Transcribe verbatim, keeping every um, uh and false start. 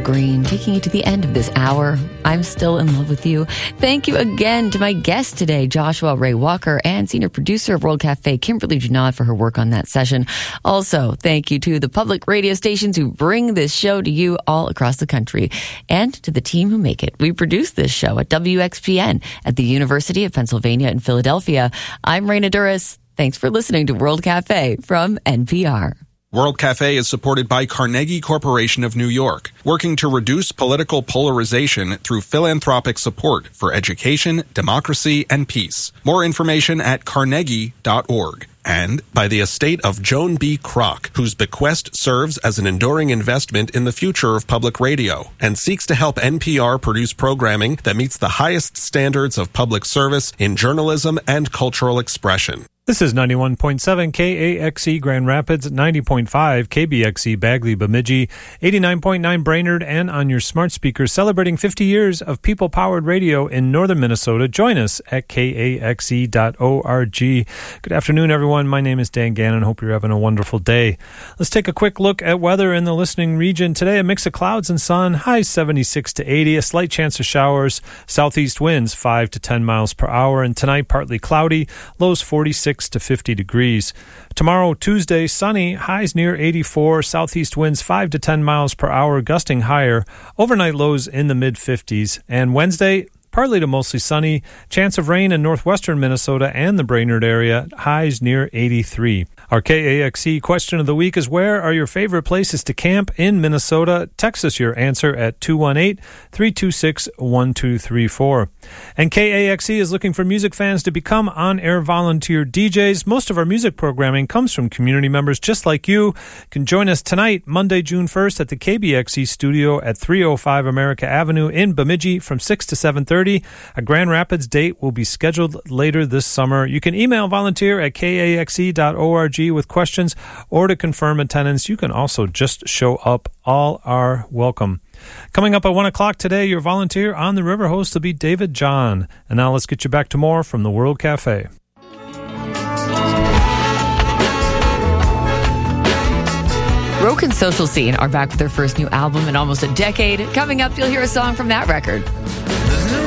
Green, taking you to the end of this hour. I'm still in love with you. Thank you again to my guest today, Joshua Ray Walker, and senior producer of World Cafe, Kimberly Junod, for her work on that session. Also, thank you to the public radio stations who bring this show to you all across the country, and to the team who make it. We produce this show at W X P N at the University of Pennsylvania in Philadelphia. I'm Raina Duras. Thanks for listening to World Cafe from N P R. World Cafe is supported by Carnegie Corporation of New York, working to reduce political polarization through philanthropic support for education, democracy, and peace. More information at carnegie dot org. And by the estate of Joan B. Kroc, whose bequest serves as an enduring investment in the future of public radio and seeks to help N P R produce programming that meets the highest standards of public service in journalism and cultural expression. This is ninety-one point seven K A X E Grand Rapids, ninety point five K B X E Bagley Bemidji, eighty-nine point nine Brainerd, and on your smart speakers celebrating fifty years of people-powered radio in northern Minnesota. Join us at K A X E dot org. Good afternoon, everyone. My name is Dan Gannon. Hope you're having a wonderful day. Let's take a quick look at weather in the listening region. Today, a mix of clouds and sun, highs seventy-six to eighty, a slight chance of showers, southeast winds five to ten miles per hour, and tonight partly cloudy, lows forty-six to fifty degrees. Tomorrow, Tuesday, sunny, highs near eighty-four, southeast winds five to ten miles per hour, gusting higher, overnight lows in the mid-fifties. And Wednesday, partly to mostly sunny, chance of rain in northwestern Minnesota and the Brainerd area, highs near eighty-three. Our K A X E question of the week is, where are your favorite places to camp in Minnesota? Text us your answer at two one eight, three two six, one two three four. And K A X E is looking for music fans to become on-air volunteer D Js. Most of our music programming comes from community members just like you. You can join us tonight, Monday, June first, at the K B X E studio at three oh five America Avenue in Bemidji from six to seven thirty. A Grand Rapids date will be scheduled later this summer. You can email volunteer at K A X E dot org with questions or to confirm attendance. You can also just show up. All are welcome. Coming up at one o'clock today, your volunteer on the river host will be David John. And now let's get you back to more from the World Cafe. Broken Social Scene are back with their first new album in almost a decade. Coming up, you'll hear a song from that record.